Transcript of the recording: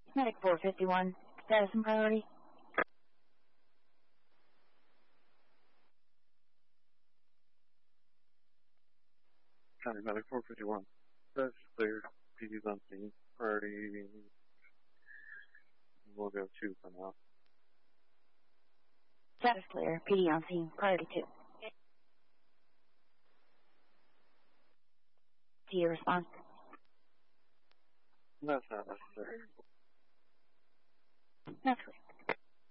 Medic 451, status and priority. County Medic 451. That's clear. PD's on scene. Priority. We'll go 2 for now. Status clear. PD on scene. Priority 2. To your response. That's not necessary. That's clear.